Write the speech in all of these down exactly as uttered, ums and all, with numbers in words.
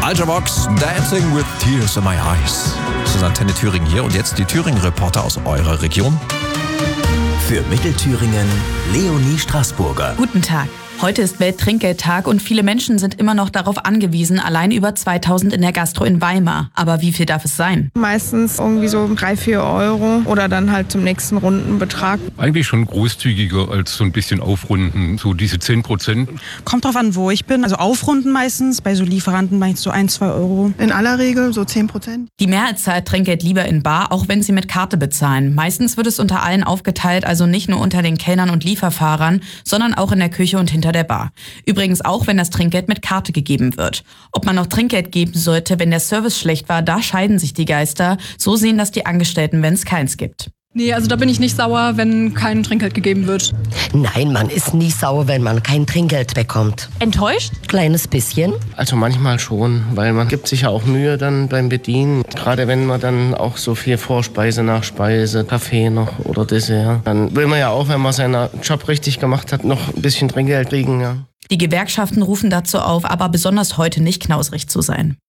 Ultravox, Dancing with Tears in My Eyes. Das ist Antenne Thüringen hier und jetzt die Thüringen-Reporter aus eurer Region. Für Mittelthüringen, Leonie Straßburger. Guten Tag. Heute ist Welttrinkgeldtag und viele Menschen sind immer noch darauf angewiesen, allein über zweitausend in der Gastro in Weimar. Aber wie viel darf es sein? Meistens irgendwie so drei, vier Euro oder dann halt zum nächsten Rundenbetrag. Eigentlich schon großzügiger als so ein bisschen aufrunden, so diese zehn Prozent. Kommt drauf an, wo ich bin. Also aufrunden meistens, bei so Lieferanten meist so ein, zwei Euro. In aller Regel so zehn Prozent. Die Mehrheit zahlt Trinkgeld lieber in bar, auch wenn sie mit Karte bezahlen. Meistens wird es unter allen aufgeteilt, also nicht nur unter den Kellnern und Lieferfahrern, sondern auch in der Küche und hinter der Bar. Übrigens auch, wenn das Trinkgeld mit Karte gegeben wird. Ob man noch Trinkgeld geben sollte, wenn der Service schlecht war, da scheiden sich die Geister. So sehen das die Angestellten, wenn es keins gibt. Nee, also da bin ich nicht sauer, wenn kein Trinkgeld gegeben wird. Nein, man ist nie sauer, wenn man kein Trinkgeld bekommt. Enttäuscht? Kleines bisschen. Also manchmal schon, weil man gibt sich ja auch Mühe dann beim Bedienen. Gerade wenn man dann auch so viel Vorspeise, Nachspeise, Kaffee noch oder Dessert. Dann will man ja auch, wenn man seinen Job richtig gemacht hat, noch ein bisschen Trinkgeld kriegen. Ja. Die Gewerkschaften rufen dazu auf, aber besonders heute nicht knausrig zu sein.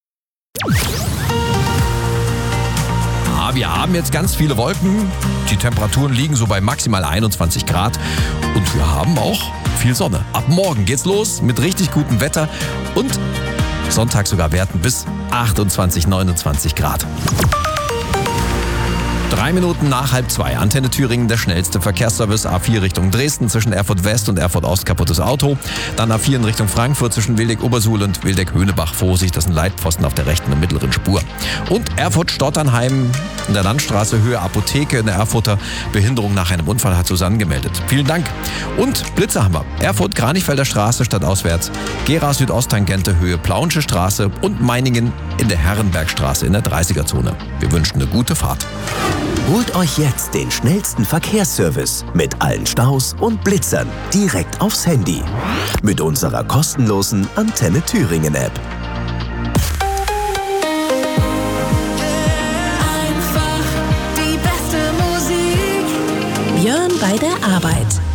Wir haben jetzt ganz viele Wolken. Die Temperaturen liegen so bei maximal einundzwanzig Grad. Und wir haben auch viel Sonne. Ab morgen geht's los mit richtig gutem Wetter. Und Sonntag sogar Werten bis achtundzwanzig, neunundzwanzig Grad. Drei Minuten nach halb zwei. Antenne Thüringen, der schnellste Verkehrsservice. A vier Richtung Dresden zwischen Erfurt West und Erfurt Ost, kaputtes Auto. Dann A vier in Richtung Frankfurt zwischen Wildeck-Obersuhl und Wildeck-Höhnebach. Vorsicht, das sind Leitpfosten auf der rechten und mittleren Spur. Und Erfurt-Stotternheim in der Landstraße, Höhe Apotheke in der Erfurter. Behinderung nach einem Unfall hat Susanne gemeldet. Vielen Dank. Und Blitze haben wir. Erfurt-Kranichfelder Straße stadtauswärts. Gera Südosttangente, Höhe Plauensche Straße und Meiningen in der Herrenbergstraße in der dreißiger-Zone. Wir wünschen eine gute Fahrt. Holt euch jetzt den schnellsten Verkehrsservice mit allen Staus und Blitzern direkt aufs Handy. Mit unserer kostenlosen Antenne Thüringen App. Einfach die beste Musik. Björn bei der Arbeit.